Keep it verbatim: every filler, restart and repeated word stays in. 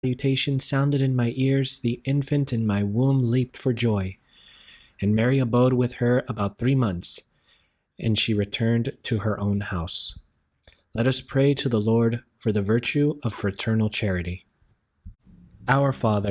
salutation sounded in my ears, the infant in my womb leaped for joy. And Mary abode with her about three months, and she returned to her own house. Let us pray to the Lord for the virtue of fraternal charity. Our Father,